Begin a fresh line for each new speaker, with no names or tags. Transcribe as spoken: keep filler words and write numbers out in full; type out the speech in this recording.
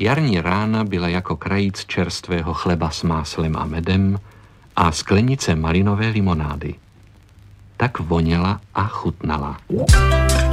Jarní rána byla jako krajíc čerstvého chleba s máslem a medem a sklenice malinové limonády. Tak voněla a chutnala.